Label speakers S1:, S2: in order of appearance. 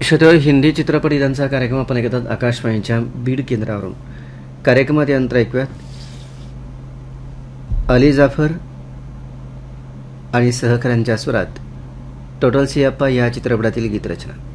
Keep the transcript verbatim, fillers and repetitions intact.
S1: श्रोते, हिंदी चित्रपट गीतांचा कार्यक्रम आपण ऐकतात आकाशवाणीच्या बीड केंद्रावरून. कार्यक्रमात यंत्र ऐकूयात अली जाफर आणि सहकाऱ्यांच्या स्वरात टोटल सियाप्पा या चित्रपटातील गीतरचना.